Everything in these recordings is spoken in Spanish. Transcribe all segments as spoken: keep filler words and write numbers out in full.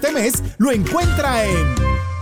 Este mes lo encuentra en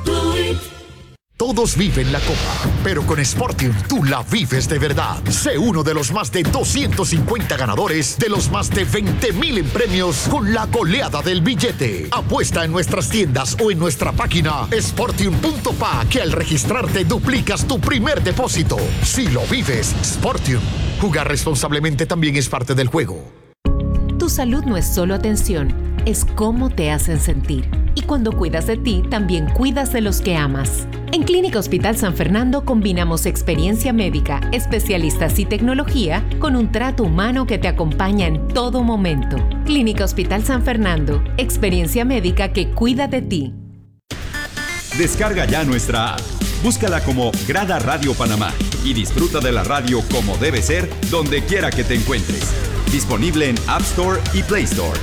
Todos viven la copa, pero con Sportium tú la vives de verdad. Sé uno de los más de doscientos cincuenta ganadores de los más de veinte mil en premios con la goleada del billete. Apuesta en nuestras tiendas o en nuestra página sportium punto pa que al registrarte duplicas tu primer depósito. Si lo vives, Sportium. Jugar responsablemente también es parte del juego. Tu salud no es solo atención, es cómo te hacen sentir. Y cuando cuidas de ti, también cuidas de los que amas. En Clínica Hospital San Fernando combinamos experiencia médica, especialistas y tecnología con un trato humano que te acompaña en todo momento. Clínica Hospital San Fernando, experiencia médica que cuida de ti. Descarga ya nuestra app. Búscala como Grada Radio Panamá y disfruta de la radio como debe ser donde quiera que te encuentres. Disponible en App Store y Play Store.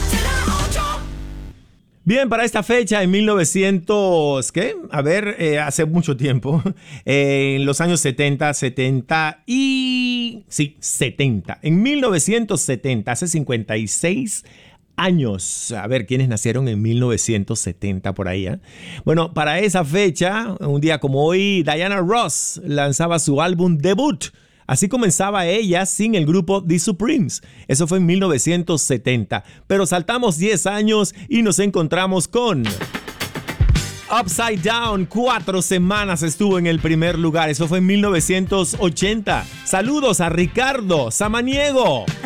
Bien, para esta fecha, en mil novecientos, ¿qué? A ver, eh, hace mucho tiempo, eh, en los años setenta, setenta y... Sí, setenta. En mil novecientos setenta, hace cincuenta y seis años. A ver, ¿quiénes nacieron en mil novecientos setenta por ahí? ¿eh? Bueno, para esa fecha, un día como hoy, Diana Ross lanzaba su álbum debut. Así comenzaba ella sin el grupo The Supremes. Eso fue en mil novecientos setenta. Pero saltamos diez años y nos encontramos con Upside Down. Cuatro semanas estuvo en el primer lugar. Eso fue en mil novecientos ochenta. Saludos a Ricardo Samaniego.